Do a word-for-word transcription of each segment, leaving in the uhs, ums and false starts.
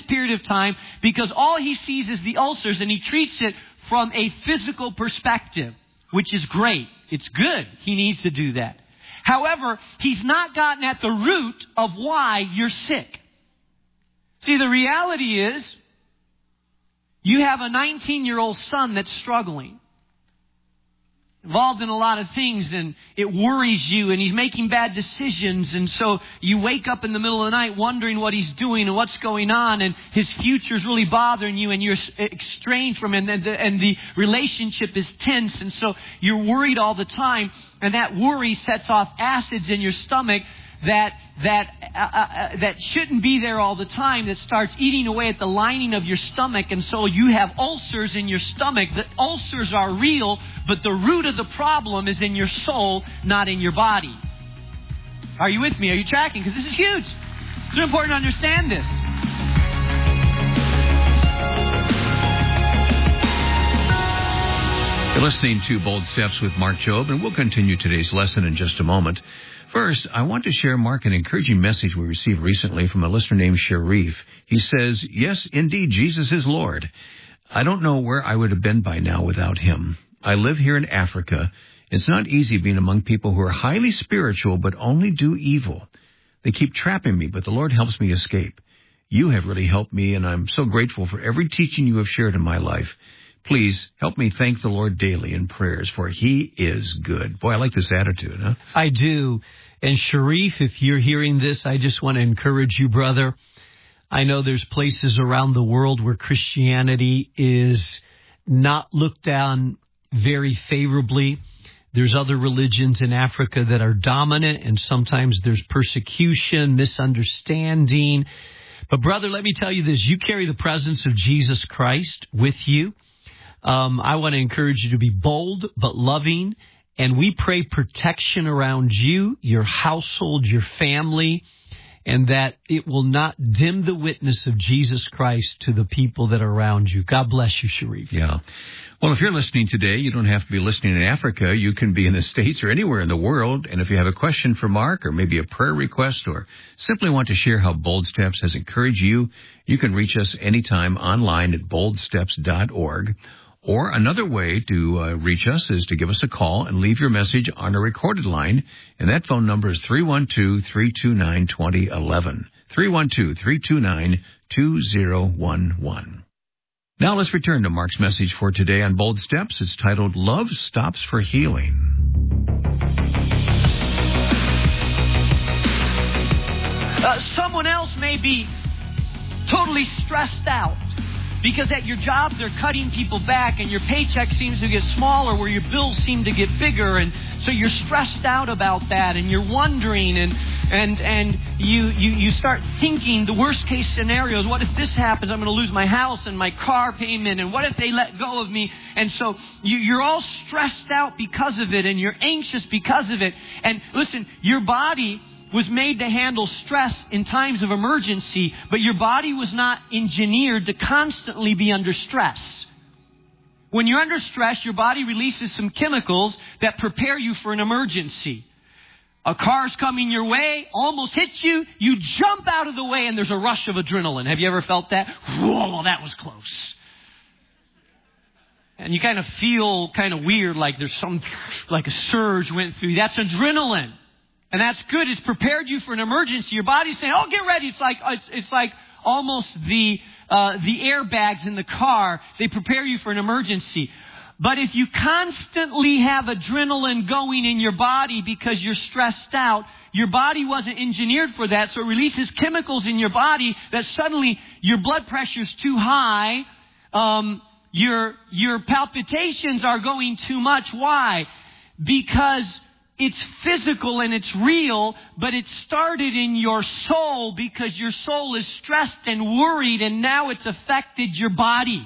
period of time because all he sees is the ulcers, and he treats it from a physical perspective, which is great. It's good. He needs to do that. However, he's not gotten at the root of why you're sick. See, the reality is you have a nineteen-year-old son that's struggling, involved in a lot of things, and it worries you, and he's making bad decisions, and so you wake up in the middle of the night wondering what he's doing and what's going on, and his future's really bothering you, and you're estranged from him, and the, and the relationship is tense, and so you're worried all the time, and that worry sets off acids in your stomach that that uh, uh, that shouldn't be there all the time, that starts eating away at the lining of your stomach, and so you have ulcers in your stomach. The ulcers are real, but the root of the problem is in your soul, not in your body. Are you with me? Are you tracking? Because this is huge. It's important to understand this. You're listening to Bold Steps with Mark Jobe, and we'll continue today's lesson in just a moment. First, I want to share, Mark, an encouraging message we received recently from a listener named Sharif. He says, yes, indeed, Jesus is Lord. I don't know where I would have been by now without him. I live here in Africa. It's not easy being among people who are highly spiritual but only do evil. They keep trapping me, but the Lord helps me escape. You have really helped me, and I'm so grateful for every teaching you have shared in my life. Please help me thank the Lord daily in prayers, for he is good. Boy, I like this attitude, huh? I do. And Sharif, if you're hearing this, I just want to encourage you, brother. I know there's places around the world where Christianity is not looked on very favorably. There's other religions in Africa that are dominant, and sometimes there's persecution, misunderstanding. But brother, let me tell you this. You carry the presence of Jesus Christ with you. Um, I want to encourage you to be bold but loving, and we pray protection around you, your household, your family, and that it will not dim the witness of Jesus Christ to the people that are around you. God bless you, Sharif. Yeah. Well, if you're listening today, you don't have to be listening in Africa. You can be in the States or anywhere in the world. And if you have a question for Mark, or maybe a prayer request, or simply want to share how Bold Steps has encouraged you, you can reach us anytime online at bold steps dot org. Or another way to uh, reach us is to give us a call and leave your message on a recorded line. And that phone number is three one two, three two nine, two zero one one. three one two, three two nine, two zero one one. Now let's return to Mark's message for today on Bold Steps. It's titled, Love Stops for Healing. Uh, someone else may be totally stressed out, because at your job, they're cutting people back, and your paycheck seems to get smaller where your bills seem to get bigger. And so you're stressed out about that, and you're wondering, and and and you, you, you start thinking the worst case scenarios. What if this happens? I'm going to lose my house and my car payment. And what if they let go of me? And so you, you're all stressed out because of it, and you're anxious because of it. And listen, your body was made to handle stress in times of emergency, but your body was not engineered to constantly be under stress. When you're under stress, your body releases some chemicals that prepare you for an emergency. A car's coming your way, almost hits you, you jump out of the way, and there's a rush of adrenaline. Have you ever felt that? Whoa, that was close. And you kind of feel kind of weird, like there's some, like a surge went through you. That's adrenaline. And that's good. It's prepared you for an emergency. Your body's saying, "Oh, get ready." It's like it's, it's like almost the uh, the airbags in the car. They prepare you for an emergency. But if you constantly have adrenaline going in your body because you're stressed out, your body wasn't engineered for that. So it releases chemicals in your body that suddenly your blood pressure's too high. Um, your your palpitations are going too much. Why? Because it's physical and it's real, but it started in your soul because your soul is stressed and worried, and now it's affected your body.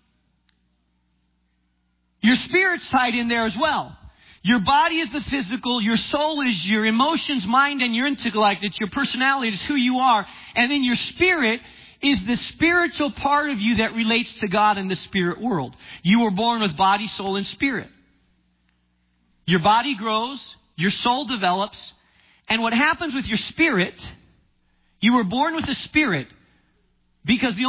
Your spirit's tied in there as well. Your body is the physical, your soul is your emotions, mind, and your intellect. It's your personality, it's who you are. And then your spirit is the spiritual part of you that relates to God in the spirit world. You were born with body, soul, and spirit. Your body grows. Your soul develops, and what happens with your spirit, you were born with a spirit because the